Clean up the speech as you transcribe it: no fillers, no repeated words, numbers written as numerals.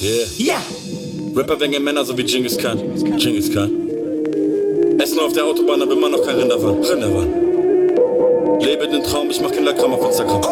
Yeah. Rapper wegen Männer so wie Genghis Khan. Genghis Khan. Essen auf der Autobahn, aber immer noch kein Rinderwahn. Lebe den Traum, ich mach kein Lackram auf Instagram.